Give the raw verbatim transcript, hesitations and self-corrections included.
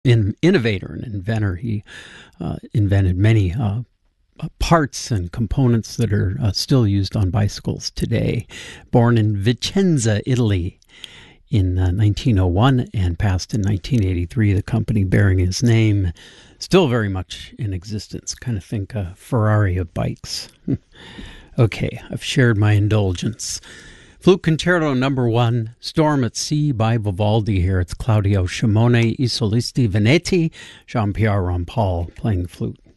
in, innovator and inventor. He uh, invented many uh, parts and components that are uh, still used on bicycles today. Born in Vicenza, Italy in uh, nineteen oh one and passed in nineteen eighty-three, the company bearing his name still very much in existence. Kind of think a Ferrari of bikes. Okay, I've shared my indulgence. Flute Concerto number one, Storm at Sea by Vivaldi here. It's Claudio Scimone, I Solisti Veneti, Jean-Pierre Rampal playing the flute.